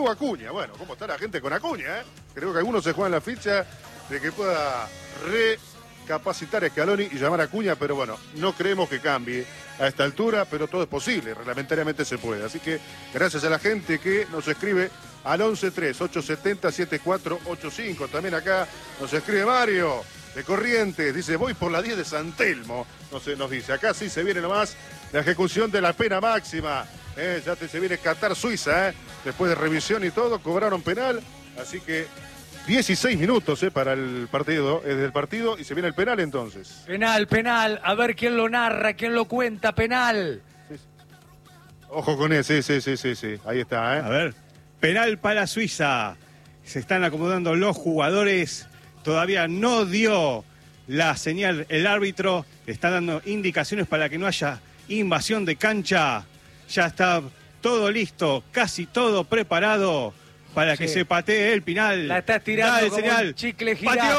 nuevo Acuña. Bueno, ¿cómo está la gente con Acuña? Creo que algunos se juegan la ficha de que pueda recapacitar a Scaloni y llamar a Acuña, pero bueno, no creemos que cambie a esta altura, pero todo es posible, reglamentariamente se puede. Así que gracias a la gente que nos escribe al 11-3-870-7485. También acá nos escribe Mario de Corrientes, dice, voy por la 10 de San Telmo, nos dice, acá sí se viene nomás la ejecución de la pena máxima, se viene Qatar Suiza, después de revisión y todo, cobraron penal, así que 16 minutos para el partido, desde el partido, y se viene el penal entonces. Penal, a ver quién lo narra, quién lo cuenta, penal. Sí. Ojo con él, sí, ahí está. A ver, penal para Suiza, se están acomodando los jugadores. Todavía no dio la señal el árbitro, está dando indicaciones para que no haya invasión de cancha. Ya está todo listo, casi todo preparado para que se patee el penal. La está tirando como señal. Un chicle girado. ¡Pateó!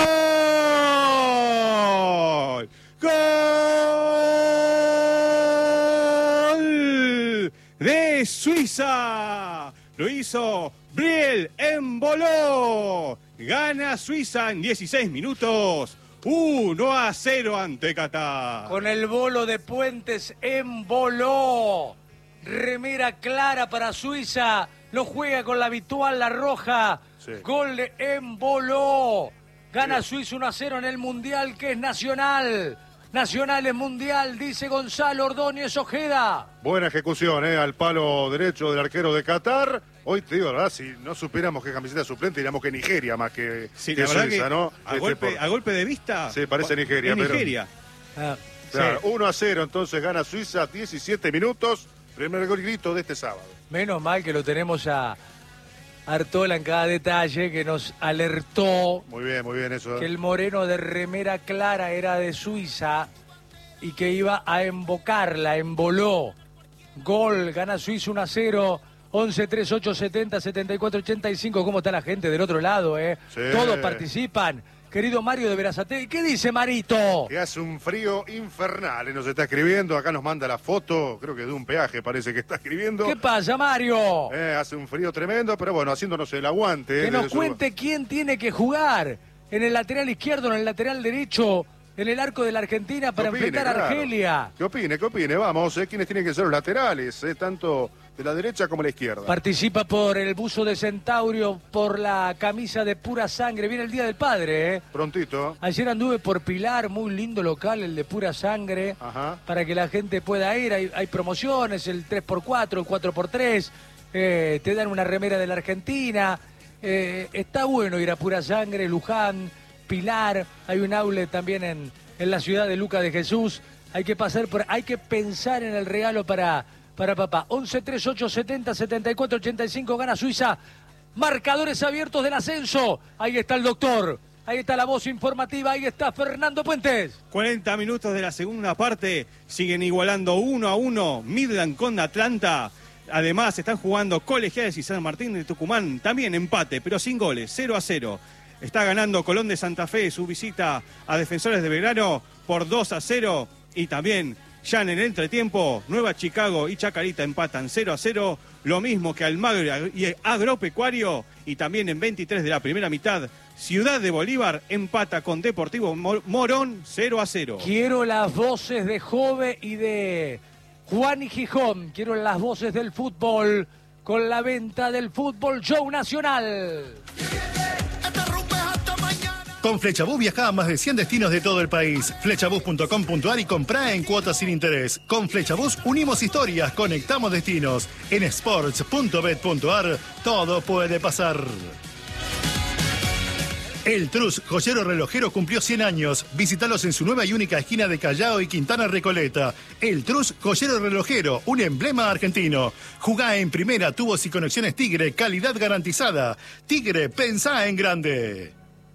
¡Gol! De Suiza. Lo hizo Briel Emboló. Gana Suiza en 16 minutos. 1-0 ante Qatar. Con el bolo de Puentes Emboló. Remera clara para Suiza. No juega con la habitual, la roja. Sí. Gol de Emboló. Gana Suiza 1-0 en el Mundial, que es nacional. Nacional es mundial, dice Gonzalo Ordóñez Ojeda. Buena ejecución, al palo derecho del arquero de Qatar. Hoy te digo, la verdad, si no supiéramos qué camiseta suplente, diríamos que Nigeria más que, sí, que Suiza, que ¿no? A golpe de vista. Sí, parece Nigeria. Es Nigeria. Claro, 1-0, entonces gana Suiza, 17 minutos. Primer golito de este sábado. Menos mal que lo tenemos a Artola en cada detalle, que nos alertó. Muy bien eso. Que el moreno de remera clara era de Suiza y que iba a embocarla, emboló. Gol, gana Suiza 1-0. 11-3-8-70-74-85. ¿Cómo está la gente del otro lado, Sí. Todos participan. Querido Mario de Berazategui, ¿qué dice Marito? Que hace un frío infernal, nos está escribiendo, acá nos manda la foto, creo que de un peaje parece que está escribiendo. ¿Qué pasa, Mario? Hace un frío tremendo, pero bueno, haciéndonos el aguante. Que nos cuente quién tiene que jugar en el lateral izquierdo, en el lateral derecho, en el arco de la Argentina para enfrentar a Argelia. ¿Qué opine? Vamos, quiénes tienen que ser los laterales, tanto de la derecha como la izquierda. Participa por el buzo de Centaurio, por la camisa de Pura Sangre. Viene el Día del Padre, Prontito. Ayer anduve por Pilar, muy lindo local, el de Pura Sangre. Ajá. Para que la gente pueda ir. Hay promociones, el 3x4, el 4x3. Te dan una remera de la Argentina. Está bueno ir a Pura Sangre, Luján, Pilar. Hay un outlet también en la ciudad de Luca de Jesús. Hay que pensar en el regalo para papá. 11-3-8-70-74-85. Gana Suiza. Marcadores abiertos del ascenso. Ahí está el doctor. Ahí está la voz informativa. Ahí está Fernando Puentes. 40 minutos de la segunda parte. Siguen igualando 1-1. Midland con Atlanta. Además están jugando Colegiales y San Martín de Tucumán. También empate, pero sin goles. 0-0. Está ganando Colón de Santa Fe su visita a Defensores de Belgrano por 2-0. Y también ya en el entretiempo, Nueva Chicago y Chacarita empatan 0-0, lo mismo que Almagro y Agropecuario, y también en 23 de la primera mitad, Ciudad de Bolívar empata con Deportivo Morón 0-0. Quiero las voces de Jove y de Juan y Gijón, quiero las voces del fútbol, con la venta del Fútbol Show Nacional. Con Flechabús viaja a más de 100 destinos de todo el país. Flechabús.com.ar y comprá en cuotas sin interés. Con Flechabús unimos historias, conectamos destinos. En sports.bet.ar todo puede pasar. El Trus, joyero relojero, cumplió 100 años. Visítalos en su nueva y única esquina de Callao y Quintana Recoleta. El Trus, joyero relojero, un emblema argentino. Jugá en primera, tubos y conexiones Tigre, calidad garantizada. Tigre, pensá en grande.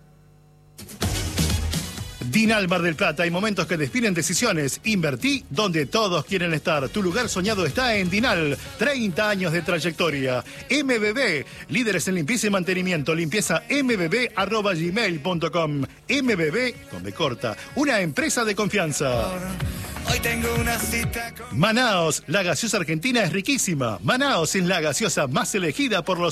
Dinal Mar del Plata, hay momentos que definen decisiones. Invertí donde todos quieren estar. Tu lugar soñado está en Dinal. 30 años de trayectoria. MBB, líderes en limpieza y mantenimiento. Limpieza mbb@gmail.com. MBB, con B corta, una empresa de confianza. Hoy tengo una cita con Manaos, la gaseosa argentina es riquísima. Manaos es la gaseosa más elegida por los